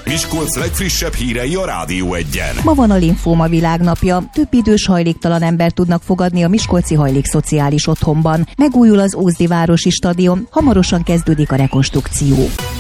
Miskolc legfrissebb hírei a Rádió Egyen. Ma van a linfóma világnapja. Több idős hajléktalan ember tudnak fogadni a Miskolci Hajlékszociális Otthonban. Megújul az Ózdi városi stadion, hamarosan kezdődik a rekonstrukció.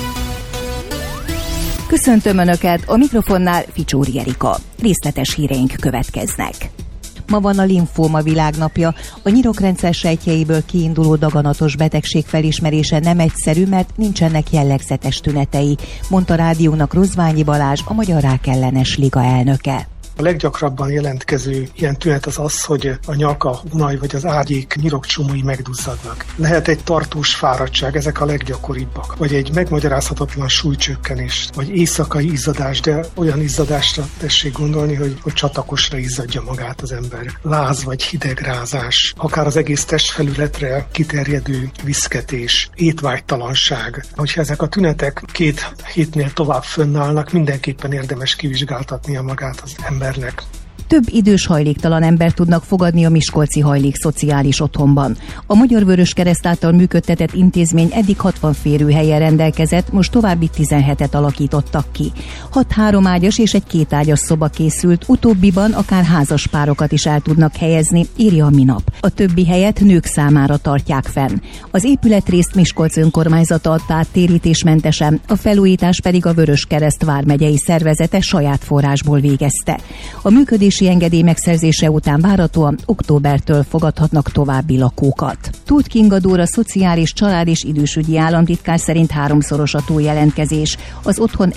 Köszöntöm Önöket, a mikrofonnál Ficsóri Erika. Részletes híreink következnek. Ma van a linfóma világnapja. A nyirokrendszer sejtjeiből kiinduló daganatos betegség felismerése nem egyszerű, mert nincsenek jellegzetes tünetei, mondta rádiónak Rozványi Balázs, a Magyar Rákellenes Liga elnöke. A leggyakrabban jelentkező ilyen tünet az, hogy a nyak, a hunaj vagy az ágyék nyirokcsomói megduzzadnak. Lehet egy tartós fáradtság, ezek a leggyakoribbak. Vagy egy megmagyarázhatatlan súlycsökkenés, vagy éjszakai izzadás, de olyan izzadásra tessék gondolni, hogy csatakosra izzadja magát az ember. Láz vagy hidegrázás, akár az egész testfelületre kiterjedő viszketés, étvágytalanság. Hogyha ezek a tünetek 2 hétnél tovább fönnállnak, mindenképpen érdemes kivizsgáltatnia magát az embernek. Több idős hajléktalan ember tudnak fogadni a Miskolci Hajlékszociális Otthonban. A Magyar Vöröskereszt által működtetett intézmény eddig 60 férőhelyen rendelkezett, most további 17-et alakítottak ki. 6 3 ágyas és egy 2 ágyas szoba készült, utóbbiban akár házas párokat is el tudnak helyezni, írja a Minap. A többi helyet nők számára tartják fenn. Az épületrészt Miskolc önkormányzata adta át térítésmentesen, a felújítás pedig a Vöröskereszt vármegyei szervezete saját forrásból végezte. A működési engedély megszerzése után várhatóan októbertől fogadhatnak további lakókat. Tóth Kinga Dóra szociális, család és idősügyi államtitkár szerint 3-szoros a túljelentkezés. Az otthon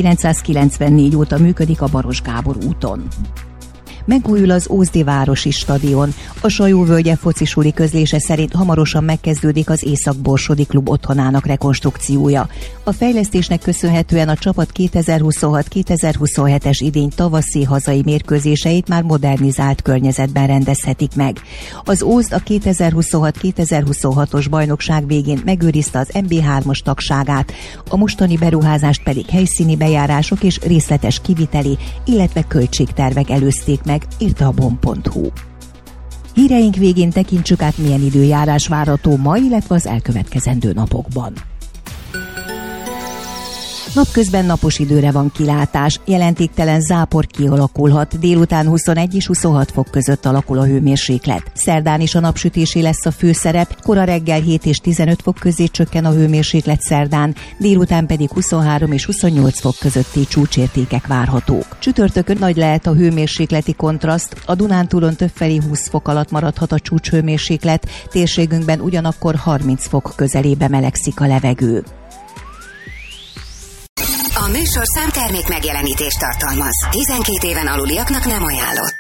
1994 óta működik a Baros Gábor úton. Megújul az Ózdi városi stadion. A Sajóvölgye focisuli közlése szerint hamarosan megkezdődik az Észak-Borsodi klub otthonának rekonstrukciója. A fejlesztésnek köszönhetően a csapat 2026-2027-es idény tavaszi hazai mérkőzéseit már modernizált környezetben rendezhetik meg. Az Ózd a 2026-2026-os bajnokság végén megőrizte az MB3-as tagságát, a mostani beruházást pedig helyszíni bejárások és részletes kiviteli, illetve költségtervek előzték meg, írta a bom.hu. Híreink végén tekintsük át, milyen időjárás várható ma, illetve az elkövetkezendő napokban. Napközben napos időre van kilátás, jelentéktelen zápor kialakulhat, délután 21 és 26 fok között alakul a hőmérséklet. Szerdán is a napsütésé lesz a főszerep, kora reggel 7 és 15 fok közé csökken a hőmérséklet szerdán, délután pedig 23 és 28 fok közötti csúcsértékek várhatók. Csütörtökön nagy lehet a hőmérsékleti kontraszt, a Dunántúlon többfelé 20 fok alatt maradhat a csúcshőmérséklet, térségünkben ugyanakkor 30 fok közelébe melegszik a levegő. A műsorszám termék megjelenítést tartalmaz. 12 éven aluliaknak nem ajánlott.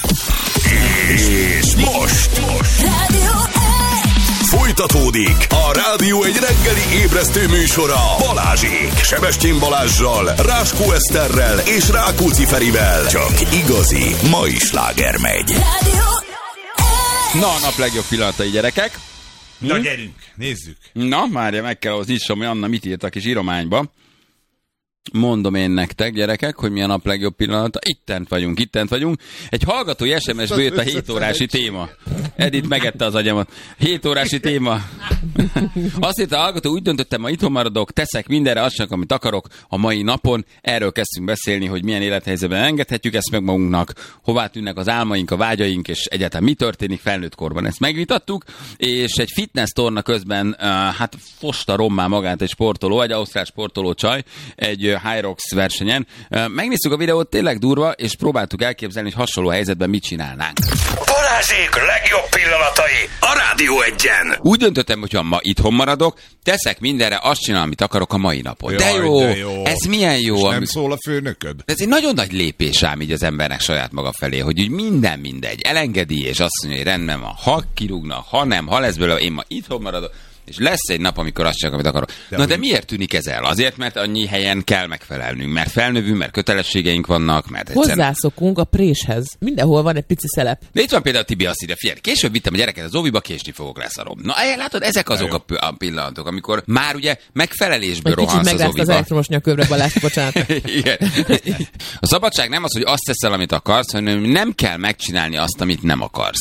És most Rádió folytatódik a Rádió egy reggeli ébresztő műsora Balázsék, Sebestyén Balázssal, Ráskó Eszterrel és Rákóczi Ferivel. Csak igazi mai sláger megy. Na, a nap legjobb pillanatai, gyerekek. Na gyerünk, nézzük. Na, várja, meg kell ahhoz nyissom, hogy Anna mit írt a kis írományba. Mondom én nektek, gyerekek, hogy mi a nap legjobb pillanata. Ittent vagyunk. Egy hallgatói SMS-ből jött a 7 órási téma. Edith megette az agyamat. 7 órási téma. Azt írta a hallgató, úgy döntöttem, ma itthon maradok, teszek mindenre azt, amit akarok a mai napon. Erről kezdtünk beszélni, hogy milyen élethelyzetben engedhetjük ezt meg magunknak, hová tűnnek az álmaink, a vágyaink, és egyáltalán mi történik felnőtt korban. Ezt megvitattuk, és egy fitness torna közben fosta rommá magát egy sportoló, egy ausztrál sportoló csaj, egy Hyrox versenyen. Megnéztük a videót, tényleg durva, és próbáltuk elképzelni, hogy hasonló helyzetben mit csinálnánk. Balázsék legjobb pillanatai a Rádió Egyen. Úgy döntöttem, hogy ha ma itthon maradok, teszek mindenre, azt csinálom, amit akarok a mai napon. De jó. Ez milyen jó. És nem szól a főnököd? Ez egy nagyon nagy lépés ám így az embernek saját maga felé, hogy úgy minden mindegy, elengedi, és azt mondja, hogy rendben van, ha kirúgnak, ha nem, ha lesz belőle, én ma itthon maradok, és lesz egy nap, amikor azt csak, amit akarok. De miért tűnik ez el? Azért, mert annyi helyen kell megfelelnünk, mert felnövünk, mert kötelességeink vannak, mert egyszerűen... Hozzászokunk a préshez. Mindenhol van egy pici szelep. De itt van például Tibi azt írja, figyelj, később vittem a gyereket az óviba, késni fogok, leszarom. Na, látod, ezek azok a pillanatok, amikor már ugye megfelelésből rohansz az óviba. Kicsit az elektromos nyakövre, Balázs, bocsánat. Igen. A szabadság nem az, hogy azt teszel, amit akarsz, hanem nem kell megcsinálni azt, amit nem akarsz.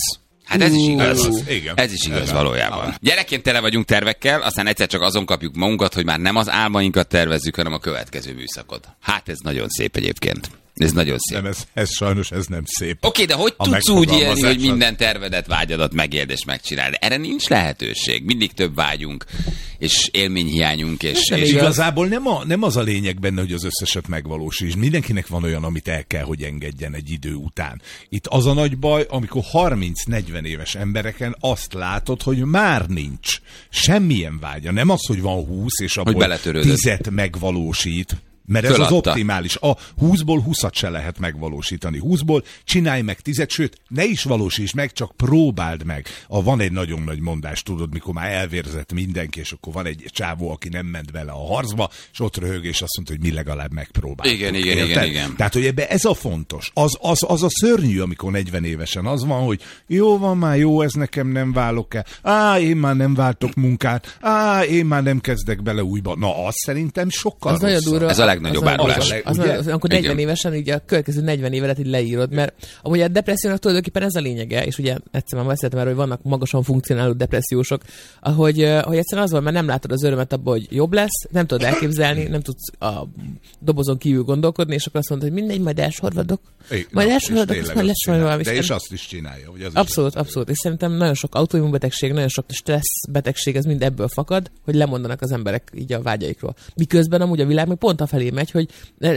Hát ez is igaz. Igen. Ez is igaz valójában. Gyerekként tele vagyunk tervekkel, aztán egyszer csak azon kapjuk magunkat, hogy már nem az álmainkat tervezzük, hanem a következő műszakot. Hát ez nagyon szép egyébként. Ez nagyon szép. Nem, ez sajnos ez nem szép. Oké, de hogy tudsz úgy élni, hogy minden tervedet, vágyadat megéld és megcsinálni? Erre nincs lehetőség. Mindig több vágyunk, és élményhiányunk. És igazából nem az a lényeg benne, hogy az összeset megvalósíts. Mindenkinek van olyan, amit el kell, hogy engedjen egy idő után. Itt az a nagy baj, amikor 30-40 éves embereken azt látod, hogy már nincs semmilyen vágya. Nem az, hogy van 20, és abból 10-et megvalósít. Mert ez az optimális. A 20-ból 20-at se lehet megvalósítani. 20-ból csinálj meg 10-et, sőt, ne is valósíts meg, csak próbáld meg. Van egy nagyon nagy mondás, tudod, mikor már elvérzett mindenki, és akkor van egy csávó, aki nem ment bele a harcba, és ott röhög, és azt mondta, hogy mi legalább megpróbáltuk. Igen. Tehát, hogy ebbe ez a fontos. Az a szörnyű, amikor 40 évesen az van, hogy jó van már, jó, ez nekem nem válok el. Én már nem váltok munkát. Én már nem kezdek bele újba. Na, az szerintem sokkal rosszabb. Ez a legnagyobb árulás. Amikor 40 évesen így a következő 40 évelet így leírod, mert amúgy a depressziónak tulajdonképpen ez a lényege, és ugye egyszer már beszéltem erről, hogy vannak magasan funkcionáló depressziósok, hogy egyszerűen az van, mert nem látod az örömet abban, hogy jobb lesz, nem tudod elképzelni, nem tudsz a dobozon kívül gondolkodni, és akkor azt mondod, hogy mindegy, majd elsorvadok. Majd elsorvadok, és majd lesz majd valami. De és azt is csinálja. Hogy az abszolút. És szerintem nagyon sok autoimmunbetegség, nagyon sok stresszbetegség, ez mind ebből fakad, hogy lemondanak az emberek így a vágyaikról. Miközben amúgy a világ meg pont felé megy, hogy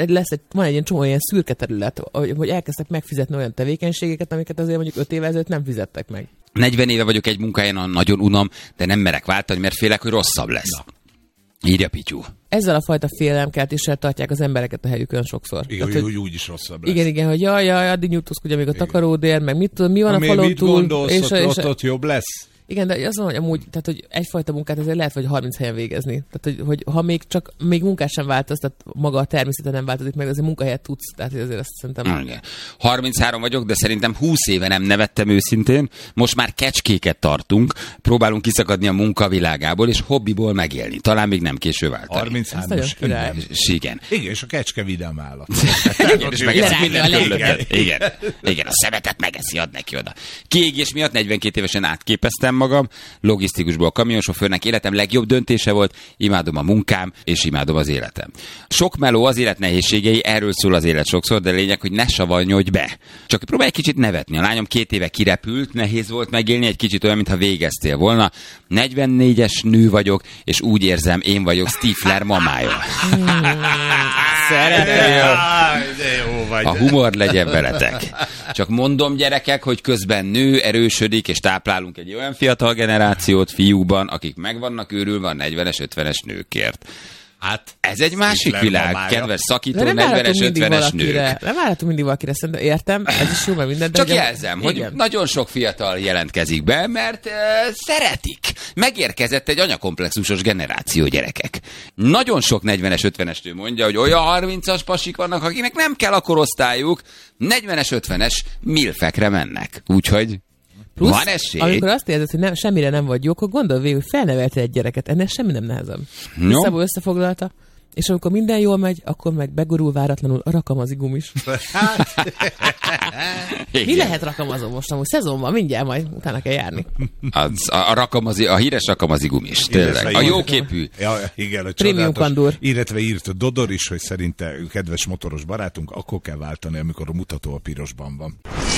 van egy ilyen csomó ilyen szürke terület, hogy elkezdtek megfizetni olyan tevékenységeket, amiket azért mondjuk 5 évvel ezelőtt nem fizettek meg. 40 éve vagyok egy munkahelyen, nagyon unom, de nem merek váltani, mert félek, hogy rosszabb lesz. Írja Pityu. Ezzel a fajta félelemkeltéssel tartják az embereket a helyükön sokszor. Igen, tehát, hogy úgy is rosszabb lesz. Igen, hogy jaj, addig nyújtózkodj, amíg a takaród ér, meg mi van a falon túl. Gondolsz, és ott jobb lesz? Igen, de az van, hogy amúgy, tehát, hogy egyfajta munkát azért lehet, vagy 30 helyen végezni. Tehát, hogy ha még munkás sem változ, tehát maga a természete nem változik meg, azért munkahelyet tudsz. Tehát azért azt szerintem... Igen. 33 vagyok, de szerintem 20 éve nem nevettem őszintén. Most már kecskéket tartunk, próbálunk kiszakadni a munkavilágából, és hobbiból megélni. Talán még nem késő váltani. 33-as ember. Igen. Igen, és a kecske vidám állat. Igen, és megeszik minden körülötted. Igen, a szemetet megeszi, ad neki oda. Kiégés miatt 42 évesen átképeztem magam, logisztikusból kamionsofőrnek, életem legjobb döntése volt, imádom a munkám, és imádom az életem. Sok meló az élet nehézségei, erről szól az élet sokszor, de lényeg, hogy ne savanyodj be. Csak próbálj egy kicsit nevetni. A lányom 2 éve kirepült, nehéz volt megélni, egy kicsit olyan, mintha végeztél volna. 44-es nő vagyok, és úgy érzem, én vagyok Stifler mamája. Szeretem. A humor legyen veletek. Csak mondom, gyerekek, hogy közben nő, erősödik, és táplálunk egy olyan fiatal generációt fiúkban, akik meg vannak őrülve a 40-es, 50-es nőkért. Hát ez egy másik világ, mamája. Kedves szakító, 40-es, 50-es nők. Nem várhatunk mindig valakire, szerintem értem, ez is jó, mert minden. Csak jelzem, hogy nagyon sok fiatal jelentkezik be, mert szeretik. Megérkezett egy anyakomplexusos generáció, gyerekek. Nagyon sok 40-es, 50-es nő mondja, hogy olyan 30-as pasik vannak, akiknek nem kell a korosztályuk, 40-es, 50-es milfekre mennek. Úgyhogy plusz, van esély. Amikor azt érzed, hogy semmire nem vagy jó, akkor gondolj végül, hogy felneveltél egy gyereket. Ennél semmi nem nehezebb. Szabó összefoglalta, és amikor minden jól megy, akkor meg begurul váratlanul a rakamazigumis. Mi lehet rakamazó most amúgy? Szezonban mindjárt majd utána kell járni. A híres rakamazigumis, tényleg. A jóképű. Ja, igen, a Prémium kandúr. Illetve írt Dodor is, hogy szerinte kedves motoros barátunk, akkor kell váltani, amikor a mutató a pirosban van.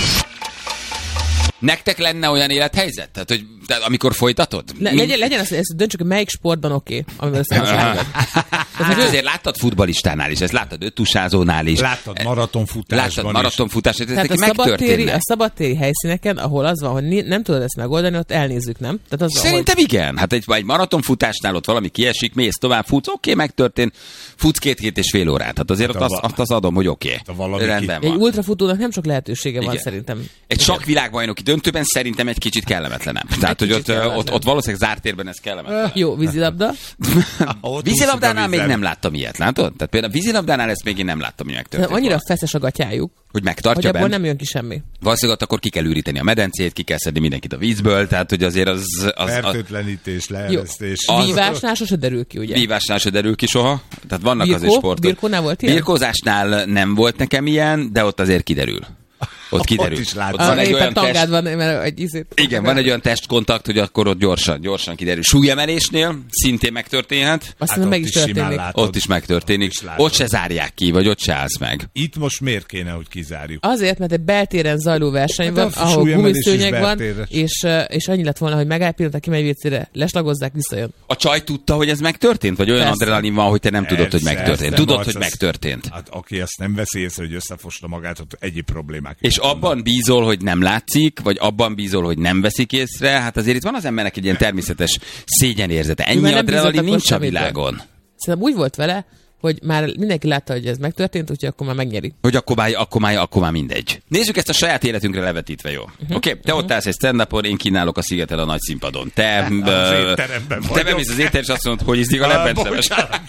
Nektek lenne olyan élethelyzet? Tehát, amikor folytatod? Legyen az, hogy ezt döntsük, hogy melyik sportban oké, amivel összehasonlítod. Hát azért láttad futballistánál is, ezt láttad öttusázónál is. Láttad maratonfutásban ez neki megtörténne. A szabadtéri helyszíneken, ahol az van, hogy nem tudod ezt megoldani, ott elnézzük, nem? Tehát az szerintem van, igen. Hát egy maratonfutásnál ott valami kiesik, mész tovább, futsz, oké, megtörtént, futsz 2,5 órát. Hát azért ott azt adom, hogy oké. Rendben van. Egy ultrafutónak nem sok lehetősége van szerintem. Egy sakkvilágbajnoki döntőben szerintem egy kicsit kellemetlenebb. Tehát, hogy ott valószínűleg zárt térben ez kellemetlen. Jó, vízilabda. Vízilabdánál még nem láttam ilyet, látod? Tehát például a vízilabdánál ezt még én nem láttam, hogy megtörtént. Annyira feszes a gatyájuk, hogy megtartja hogy abból nem jön ki semmi. Valószínűleg akkor ki kell üríteni a medencét, ki kell szedni mindenkit a vízből, tehát hogy azért az fertőtlenítés, leeresztés. Vívásnál sose derül ki, ugye? Vívásnál se derül ki soha. Tehát vannak azért sportok. Birkónál volt ilyen? Birkózásnál nem volt nekem ilyen, de ott azért kiderül. Ott kiderül. Ott is látsz. Ott van egy olyan tangád van, mert egy izét. Igen, van egy olyan testkontakt, hogy akkor ott gyorsan kiderül. Súlyemelésnél szintén megtörténhet. Azt hiszem, meg is történik. Ott is megtörténik. Ott se zárják ki, vagy ott se állsz meg. Itt most miért kéne, hogy kizárjuk? Azért, mert egy beltéren zajló verseny van, ahol gumiszőnyeg van, és annyi lett volna, hogy megáll pillanat, kimegy vécére, leslagozzák, visszajön. A csaj tudta, hogy ez megtörtént? Vagy olyan adrenalin van, hogy te nem tudod, hogy megtörtént? Tudod, hogy megtörtént. Hát aki azt nem veszi észre, hogy összefosta magát, ott egyéb problémák. És abban bízol, hogy nem látszik, vagy abban bízol, hogy nem veszik észre. Hát azért itt van az embernek egy ilyen természetes szégyenérzete. Ennyi adrenalin nincs a világon. Szerintem úgy volt vele, hogy már mindenki látta, hogy ez megtörtént, úgyhogy akkor már megnyeri. Hogy akkor már mindegy. Nézzük ezt a saját életünkre levetítve, jó? Oké, te ott állsz egy stand-upon, én kínálok a Szigeten a nagy színpadon. Te bemész az étterembe, és azt mondod, hogy ízlik a lebbencsleves.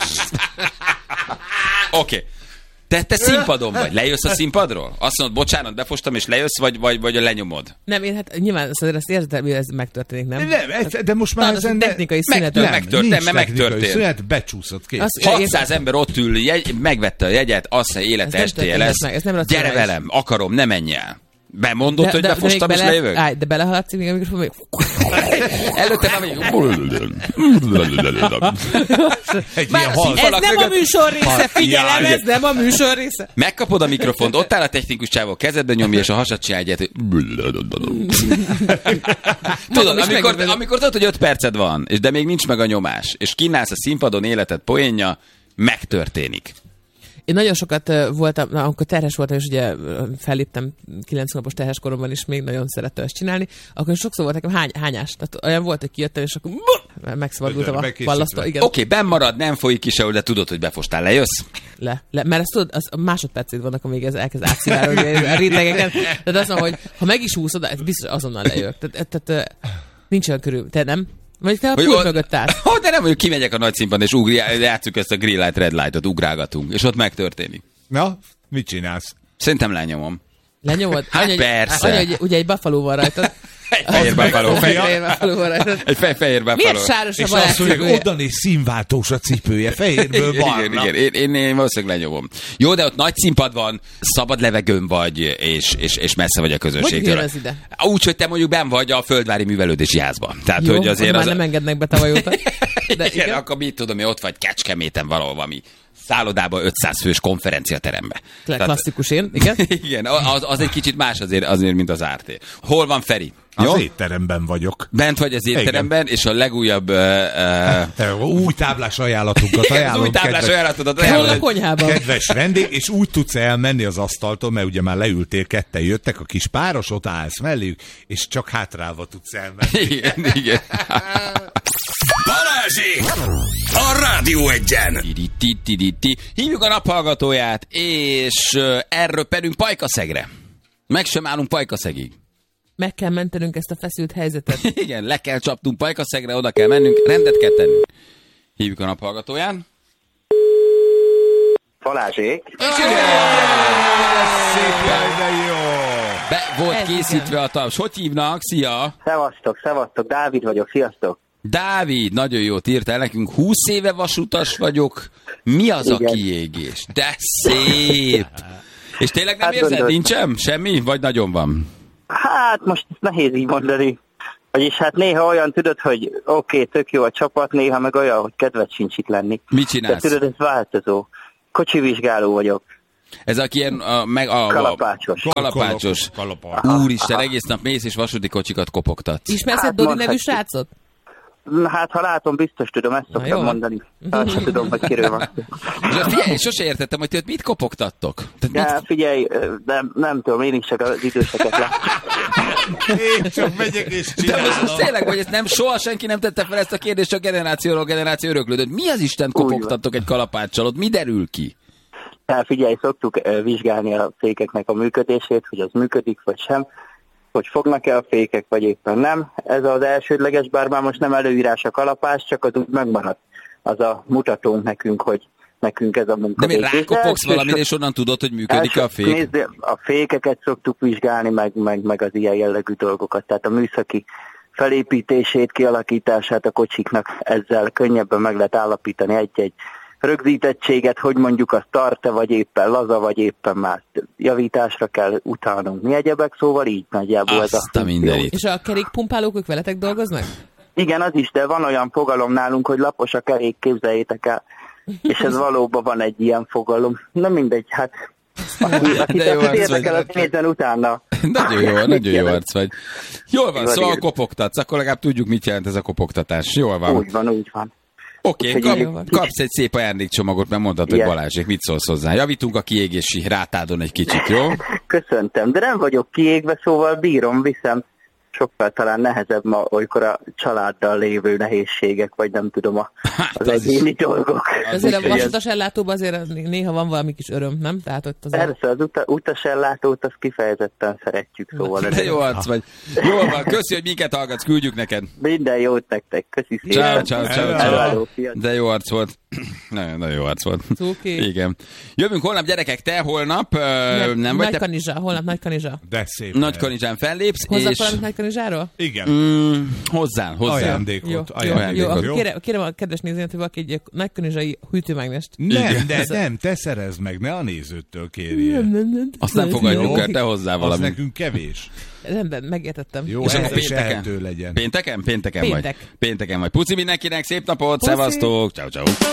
Oké. Te színpadon vagy. Lejössz a színpadról? Azt mondod, bocsánat, befostam, és lejössz, vagy lenyomod? Nem, én hát nyilván ezt érzed, hogy ez megtörténik, nem? De most már ezen technikai szünet. Megtörtént. Szünet, becsúszott ki. 600 ember ott ül, megvette a jegyet, azt mondja, élet STL lesz. Gyere velem, akarom, ne menj el. Bemondott, hogy befostam, és lejövök? De belehaladsz még a mikrofon, még... Előtte nem ez nem a műsor része, figyelem, ez nem a műsor része. Megkapod a mikrofont, ott áll a technikus csávó, kezedbe nyomja, és a hasad csinálja egyet, tudod, amikor tudod, hogy 5 perced van, de még nincs meg a nyomás, és kínálsz a színpadon életed poénja, megtörténik. Én nagyon sokat voltam, amikor terhes voltam, és ugye felléptem 9 hónapos terhes koromban is, még nagyon szerettem ezt csinálni, akkor sokszor volt nekem hányás. Tehát olyan volt, hogy kijöttem, és akkor megszabadultam a ballasztó. Oké, benn marad, nem folyik ki sehol, de tudod, hogy befostál, lejössz? Le. Mert ezt tudod, az másodpercét vannak, amíg ez elkezd átszivárogni a rétegeken. Tehát azt mondom, hogy ha meg is úszod, ez biztos azonnal lejövök. Tehát nincs olyan körül. Te nem? Vagy te a pult mögött állsz. De nem, hogy kimegyek a nagy színpadon, és játsszuk ezt a green light, red lightot, ugrálgatunk, és ott megtörténik. Na, mit csinálsz? Szerintem lenyomom. Lenyomod? Hát persze. Ugye egy buffalo van rajtad. Egy fehér buffalo. Egy fehér buffalo. Miért sáros a és azt mondja, oda néz színváltós a cipője, fehérből barna. Igen, én valószínűleg lenyomom. Jó, de ott nagy színpad van, szabad levegőn vagy, és messze vagy a közönségtől. Hogy ide? Úgy, hogy te mondjuk benn vagy a Földvári Művelődési Házban. Tehát, jó, hogy azért már nem engednek be tavaly óta. De igen, akkor mit tudom, hogy ott vagy Kecskeméten valahol valami szállodában 500 fős konferenciaterembe. Klasszikus én, igen. Igen, az egy kicsit más azért, mint az RT. Hol van Feri? Az étteremben vagyok. Bent vagy az étteremben, igen. És a legújabb... új táblás ajánlatunkat ajánlom. Új táblás ajánlatodat ajánlom. Hol a konyhában? Kedves vendég, és úgy tudsz elmenni az asztaltól, mert ugye már leültél, ketten jöttek, a kis páros, ott állsz melléjük, és csak hátrálva tudsz elmenni. Igen. Balázsék! A Rádió Egyen! Hívjuk a naphallgatóját, és elröppenünk Pajkaszegre. Meg sem állunk Pajkaszegig. Meg kell mentenünk ezt a feszült helyzetet. Igen, le kell csapnunk Pajkaszegre, oda kell mennünk, rendet kell tennünk. Hívjuk a naphallgatóján. Balázsék! Szépen, de jó! Be volt készítve a taps. Hogy hívnak? Szia! Szevasztok, Dávid vagyok, sziasztok! Dávid, nagyon jót írtál nekünk. 20 éve vasutas vagyok. Mi az igen. A kiégés? De szép! És tényleg nem érzed? Gondolt. Nincsen? Semmi? Vagy nagyon van? Hát most nehéz így mondani. Vagyis hát néha olyan tudod, hogy oké, tök jó a csapat, néha meg olyan, hogy kedved sincs itt lenni. Mit csinálsz? De tudod, ez változó. Kocsivizsgáló vagyok. Ez aki ilyen kalapácsos. Kalapácsos. Úristen, egész nap mész és vasúti kocsikat kopogtatsz. Ismersz egy Dodi nevű srácot? Hát ha látom, biztos tudom, ezt szoktam mondani. Hát sem tudom, hogy kiről van. Figyelj, sose értettem, hogy mit kopogtattok. Figyelj, nem tudom, én is csak az időseket látom. Én csak megyek és csinálom. De most tényleg, hogy ezt nem, soha senki nem tette fel ezt a kérdést, csak generációról generáció öröklődött. Mi az Isten kopogtattok egy kalapáccsal, ott mi derül ki? Hát figyelj, szoktuk vizsgálni a fékeknek a működését, hogy az működik vagy sem, hogy fognak-e a fékek, vagy éppen nem. Ez az elsődleges, bár már most nem előírás a kalapás, csak az úgy megmaradt. Az a mutatónk nekünk, hogy nekünk ez a munka. De mi rákopogsz valamit, és onnan tudod, hogy működik a fék? Nézd, a fékeket szoktuk vizsgálni, meg az ilyen jellegű dolgokat. Tehát a műszaki felépítését, kialakítását a kocsiknak ezzel könnyebben meg lehet állapítani egy-egy rögzítettséget, hogy mondjuk az tart-e, vagy éppen laza, vagy éppen már javításra kell utálnunk mi egyebek, szóval így nagyjából ez a mindenit. És a kerékpumpálók, ők veletek dolgoznak? Igen, az is, de van olyan fogalom nálunk, hogy lapos a kerék, képzeljétek el. És ez valóban van egy ilyen fogalom. Na mindegy, hát... Akit érdekel, az nézzen utána. Nagyon jó arc vagy. Jól van, szóval kopogtatsz, akkor legalább tudjuk, mit jelent ez a kopogtatás. Jól van. Úgy van. Oké, kapsz egy szép ajándékcsomagot, mert mondhatod, hogy Balázsék, mit szólsz hozzá? Javítunk a kiégési rátádon egy kicsit, jó? Köszöntem, de nem vagyok kiégve, szóval bírom, viszem. Sokkal talán nehezebb ma, olykor a családdal lévő nehézségek, vagy nem tudom, az egyéni dolgok. Azért a vasutas ellátóban azért néha van valami kis öröm, nem? Tehát ott persze, az utasellátót azt kifejezetten szeretjük, szóval. De jó arc vagy. Jól van, köszi, hogy minket hallgatsz, küldjük neked. Minden jót nektek, köszi szépen. Ciao. De jó arc volt. Nagyon jó arc volt. Cuki. Igen. Jövünk holnap, gyerekek, te holnap nem vagy te... Kanizsa, holnap Nagykanizsa. De szép. Nagykanizsán fellépsz, és... valamit Nagykanizsáról? Igen. Hozzá. Ajándékot. Jó. Kérem a kedves nézőt, hogy valaki egy nagykanizsai hűtőmágnest. Nem, te szerezd meg, ne a nézőtől kérjél. Azt nem fogadjuk el, te hozzá valami. Az nekünk kevés. Rendben, megértettem. Jó, és ez is ehető legyen. Pénteken vagy. Puci mindenkinek, szép napot, szevasztok, ciao.